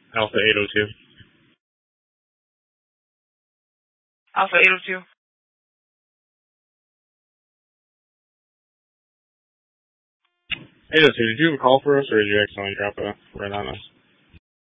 Alpha 802. Alpha 802. 802, did you have a call for us, or did you accidentally drop a red on us?